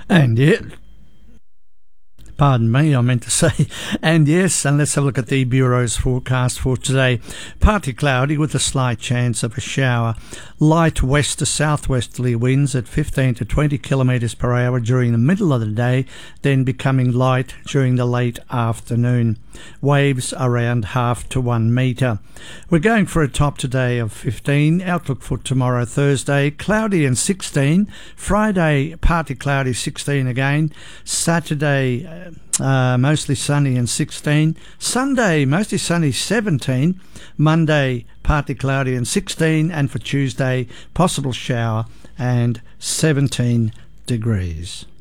And yeah, pardon me, I meant to say, and yes, and let's have a look at the Bureau's forecast for today. Partly cloudy with a slight chance of a shower. Light west to southwesterly winds at 15 to 20 kilometres per hour during the middle of the day, then becoming light during the late afternoon. Waves around 0.5 to 1 metre. We're going for a top today of 15. Outlook for tomorrow, Thursday, cloudy and 16. Friday, partly cloudy, 16 again. Saturday, mostly sunny and 16. Sunday, mostly sunny, 17. Monday, partly cloudy and 16. And for Tuesday, possible shower and 17 degrees.